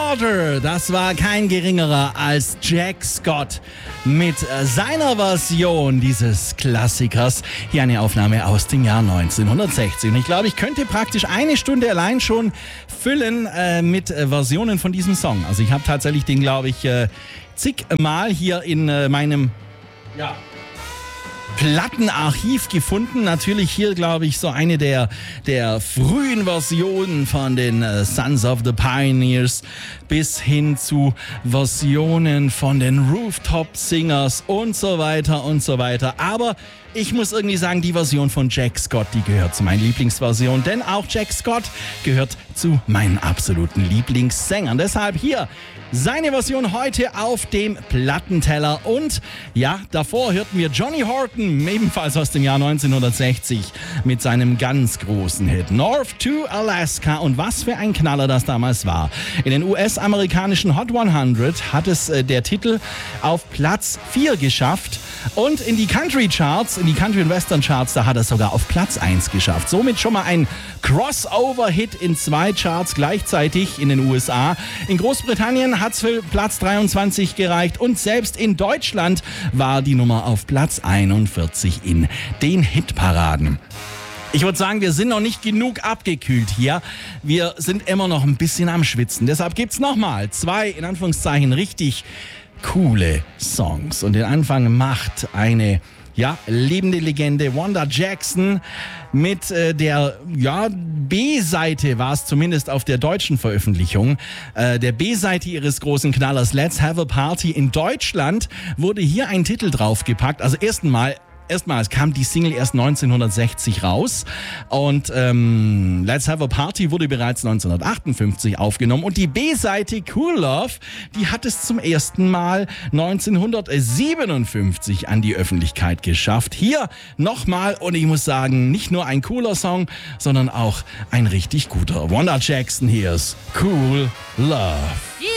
Water, das war kein geringerer als Jack Scott mit seiner Version dieses Klassikers. Hier eine Aufnahme aus dem Jahr 1960. Und ich glaube, ich könnte praktisch eine Stunde allein schon füllen mit Versionen von diesem Song. Also ich habe tatsächlich den, glaube ich, zigmal hier in meinem Plattenarchiv gefunden. Natürlich hier, glaube ich, so eine der frühen Versionen von den Sons of the Pioneers bis hin zu Versionen von den Rooftop Singers und so weiter und so weiter. Aber ich muss irgendwie sagen, die Version von Jack Scott, die gehört zu meinen Lieblingsversionen, denn auch Jack Scott gehört zu meinen absoluten Lieblingssängern. Deshalb hier seine Version heute auf dem Plattenteller. Und ja, davor hörten wir Johnny Horton, ebenfalls aus dem Jahr 1960, mit seinem ganz großen Hit North to Alaska. Und was für ein Knaller das damals war. In den US-amerikanischen Hot 100 hat es der Titel auf Platz 4 geschafft. Und in die Country-Charts, in die Country- und Western-Charts, da hat er sogar auf Platz 1 geschafft. Somit schon mal ein Crossover-Hit in 2 Charts gleichzeitig in den USA. In Großbritannien hat es für Platz 23 gereicht und selbst in Deutschland war die Nummer auf Platz 41 in den Hitparaden. Ich würde sagen, wir sind noch nicht genug abgekühlt hier. Wir sind immer noch ein bisschen am Schwitzen. Deshalb gibt's nochmal 2, in Anführungszeichen, richtig coole Songs. Und den Anfang macht eine lebende Legende, Wanda Jackson, mit der B-Seite war es zumindest auf der deutschen Veröffentlichung. Der B-Seite ihres großen Knallers Let's Have a Party in Deutschland wurde hier ein Titel draufgepackt. Also Erstmals kam die Single erst 1960 raus und Let's Have a Party wurde bereits 1958 aufgenommen und die B-Seite Cool Love, die hat es zum ersten Mal 1957 an die Öffentlichkeit geschafft. Hier nochmal, und ich muss sagen, nicht nur ein cooler Song, sondern auch ein richtig guter. Wanda Jackson, hier ist Cool Love. Yeah!